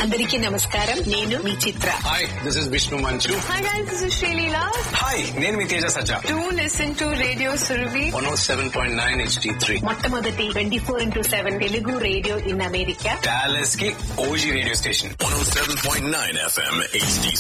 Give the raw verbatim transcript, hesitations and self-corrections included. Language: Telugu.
అందరికీ నమస్కారం. నేను మీ చిత్ర. హాయ్, దిస్ ఇస్ విష్ణు మంచు. Hi guys, this is Sreeleela. Hi, నేను మీ తేజ సజ్జా. Do listen to radio Surabhi one oh seven point nine H D three, మొట్టమొదటి twenty four into seven Telugu radio in America. Dallas కి OG radio station. one oh seven point nine F M H D